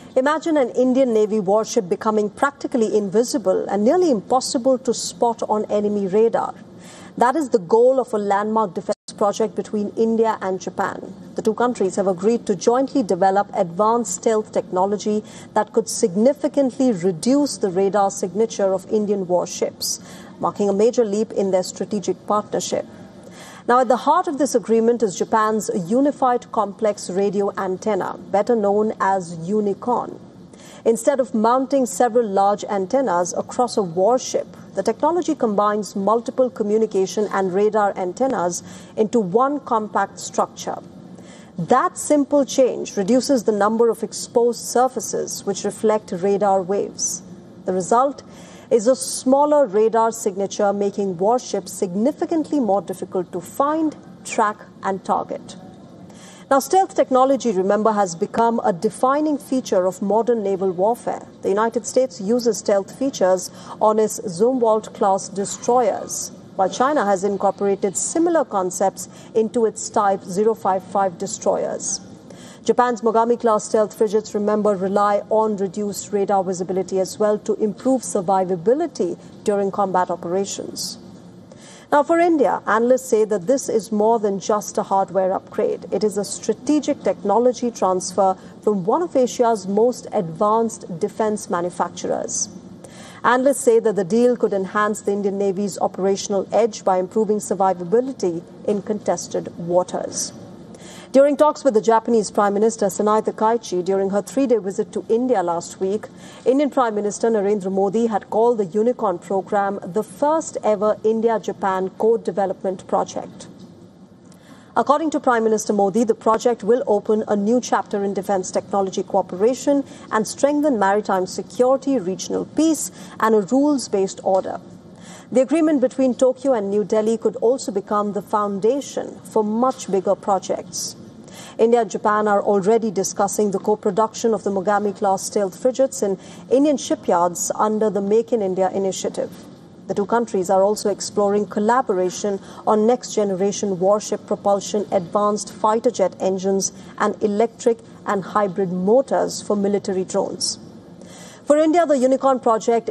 Imagine an Indian Navy warship becoming practically invisible and nearly impossible to spot on enemy radar. That is the goal of a landmark defense project between India and Japan. The two countries have agreed to jointly develop advanced stealth technology that could significantly reduce the radar signature of Indian warships, marking a major leap in their strategic partnership. Now, at the heart of this agreement is Japan's Unified Complex Radio Antenna, better known as UNICORN. Instead of mounting several large antennas across a warship, the technology combines multiple communication and radar antennas into one compact structure. That simple change reduces the number of exposed surfaces which reflect radar waves. The result is a smaller radar signature, making warships significantly more difficult to find, track, and target. Now, stealth technology, remember, has become a defining feature of modern naval warfare. The United States uses stealth features on its Zumwalt-class destroyers, while China has incorporated similar concepts into its Type 055 destroyers. Japan's Mogami-class stealth frigates, remember, rely on reduced radar visibility as well to improve survivability during combat operations. Now, for India, analysts say that this is more than just a hardware upgrade. It is a strategic technology transfer from one of Asia's most advanced defense manufacturers. Analysts say that the deal could enhance the Indian Navy's operational edge by improving survivability in contested waters. During talks with the Japanese Prime Minister Sanae Takaichi during her 3-day visit to India last week, Indian Prime Minister Narendra Modi had called the UNICORN program the first ever India-Japan co-development project. According to Prime Minister Modi, the project will open a new chapter in defense technology cooperation and strengthen maritime security, regional peace, and a rules-based order. The agreement between Tokyo and New Delhi could also become the foundation for much bigger projects. India and Japan are already discussing the co-production of the Mogami-class stealth frigates in Indian shipyards under the Make in India initiative. The two countries are also exploring collaboration on next-generation warship propulsion, advanced fighter jet engines, and electric and hybrid motors for military drones. For India, the UNICORN project